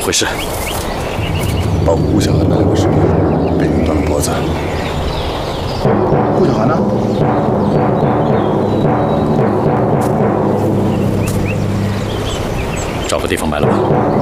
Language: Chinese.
回事？ 包括顾小寒的2个士兵被拧断了脖子。 顾小寒呢？ 找个地方埋了吧。